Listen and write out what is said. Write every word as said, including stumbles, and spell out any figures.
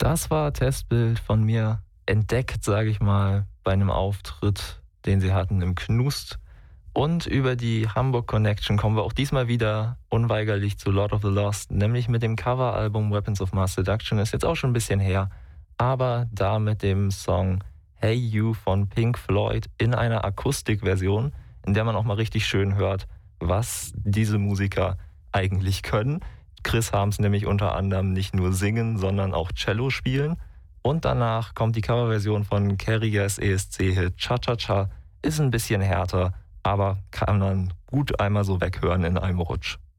Das war Testbild von mir, entdeckt, sage ich mal, bei einem Auftritt, den sie hatten im Knust. Und über die Hamburg Connection kommen wir auch diesmal wieder unweigerlich zu Lord of the Lost, nämlich mit dem Coveralbum Weapons of Mass Seduction. Ist jetzt auch schon ein bisschen her, aber da mit dem Song Hey You von Pink Floyd in einer Akustikversion, in der man auch mal richtig schön hört, was diese Musiker eigentlich können. Chris Harms nämlich unter anderem nicht nur singen, sondern auch Cello spielen. Und danach kommt die Coverversion von Kerrigers E S C-Hit Cha-Cha-Cha. Ist ein bisschen härter, aber kann man gut einmal so weghören in einem Rutsch.